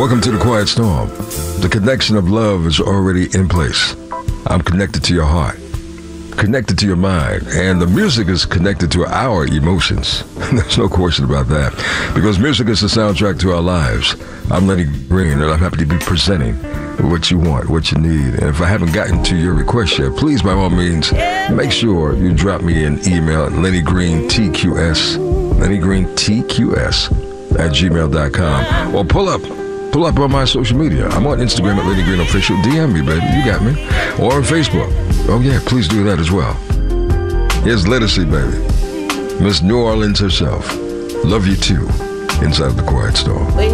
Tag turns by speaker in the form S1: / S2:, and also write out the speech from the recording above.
S1: Welcome to the Quiet Storm. The connection of love is already in place. I'm connected to your heart, connected to your mind, and the music is connected to our emotions. There's no question about that, because music is the soundtrack to our lives. I'm Lenny Green, and I'm happy to be presenting what you want, what you need. And if I haven't gotten to your request yet, please, by all means, make sure you drop me an email at LennyGreenTQS@gmail.com, or pull up on my social media. I'm on Instagram at Lenny Green Official. DM me, baby. You got me. Or on Facebook. Oh, yeah, please do that as well. Here's Literacy, baby. Miss New Orleans herself. Love you too. Inside the Quiet Storm.